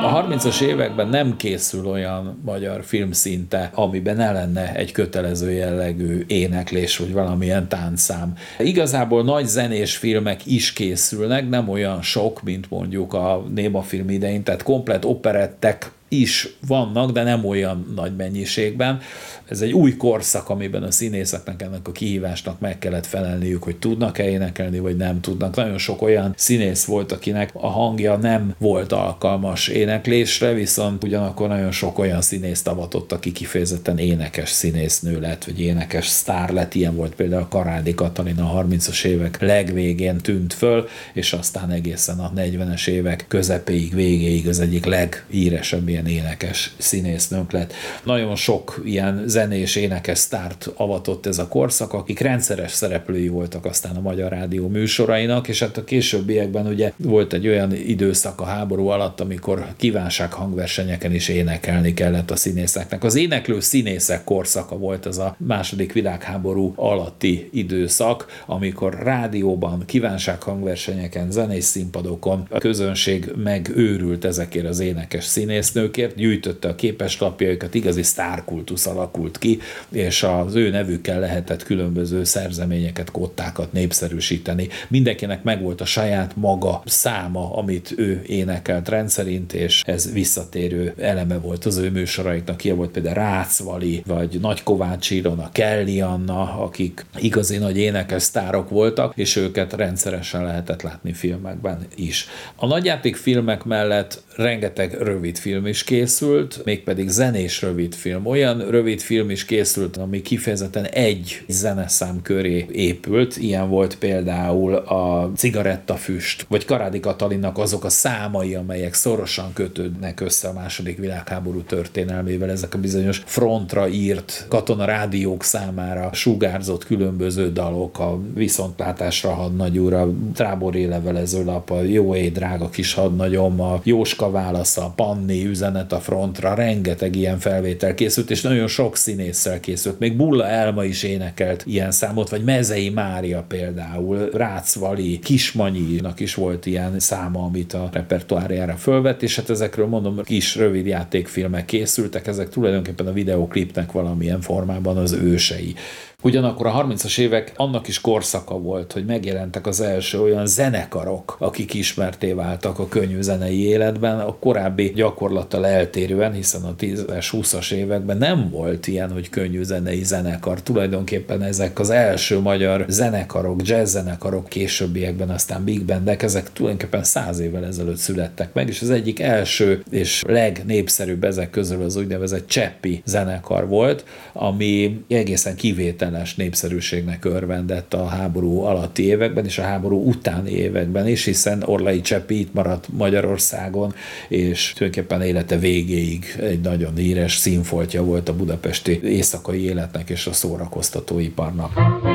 A 30-as években nem készül olyan magyar film szinte, amiben ne lenne egy kötelező jellegű éneklés, vagy valamilyen táncszám. Igazából nagy zenés filmek is készülnek, nem olyan sok, mint mondjuk a némafilm idején, tehát komplett operettek is vannak, de nem olyan nagy mennyiségben. Ez egy új korszak, amiben a színészeknek ennek a kihívásnak meg kellett felelniük, hogy tudnak-e énekelni, vagy nem tudnak. Nagyon sok olyan színész volt, akinek a hangja nem volt alkalmas éneklésre, viszont ugyanakkor nagyon sok olyan színészt avatott, aki kifejezetten énekes színésznő lett, vagy énekes sztár lett. Ilyen volt például Karádi Katalin a 30-as évek legvégén tűnt föl, és aztán egészen a 40-es évek közepéig, végéig az egyik leghíresebb ilyen énekes színésznőnk lett. Nagyon sok ilyen zenés énekes sztárt avatott ez a korszak, akik rendszeres szereplői voltak aztán a Magyar Rádió műsorainak, és hát a későbbiekben ugye volt egy olyan időszak a háború alatt, amikor kívánság hangversenyeken is énekelni kellett a színészeknek. Az éneklő színészek korszaka volt ez a második világháború alatti időszak, amikor rádióban, kívánság hangversenyeken, zenés színpadokon a közönség megőrült ezekért az énekes színésznőkért, gyűjtötte a képeslapjaikat, igazi sztárkultusz alakult ki, és az ő nevükkel lehetett különböző szerzeményeket, kottákat népszerűsíteni. Mindenkinek megvolt a saját maga száma, amit ő énekelt rendszerint, és ez visszatérő eleme volt az ő műsoraiknak. Ilyen volt például Rácz Vali, vagy Nagy Kovács Ilona, Kelly Anna, akik igazi nagy énekes sztárok voltak, és őket rendszeresen lehetett látni filmekben is. A nagyjáték filmek mellett rengeteg rövidfilm is készült, mégpedig zenés rövidfilm. Olyan rövidfilm is készült, ami kifejezetten egy zeneszám köré épült. Ilyen volt például a Cigarettafüst, vagy Karádi Katalinnak azok a számai, amelyek szorosan kötődnek össze a második világháború történelmével. Ezek a bizonyos frontra írt katonarádiók számára sugárzott különböző dalok, a Viszontlátásra hadnagyúr, a Trábori levelezőlap, a Jó éj drága kis hadnagyom, a Jóska válasza, a Panni üzenet a frontra, rengeteg ilyen felvétel készült, és nagyon sok színésszel készült. Még Bulla Elma is énekelt ilyen számot, vagy Mezei Mária például, Rácz Vali, Kismanyinak is volt ilyen száma, amit a repertoárjára fölvett, és hát ezekről mondom, kis rövid játékfilmek készültek, ezek tulajdonképpen a videoklipnek valamilyen formában az ősei. Ugyanakkor a 30-as évek annak is korszaka volt, hogy megjelentek az első olyan zenekarok, akik ismertté váltak a könnyű zenei életben, a korábbi gyakorlattal eltérően, hiszen a 10-es, 20-as években nem volt ilyen, hogy könnyű zenei zenekar. Tulajdonképpen ezek az első magyar zenekarok, jazz zenekarok, későbbiekben aztán big bandek, ezek tulajdonképpen 100 évvel ezelőtt születtek meg, és az egyik első és legnépszerűbb ezek közül az úgynevezett Cseppi zenekar volt, ami egészen kivételes népszerűségnek örvendett a háború alatti években és a háború utáni években is, hiszen Orlai Cseppi itt maradt Magyarországon, és tulajdonképpen élete végéig egy nagyon híres színfoltja volt a budapesti éjszakai életnek és a szórakoztatóiparnak.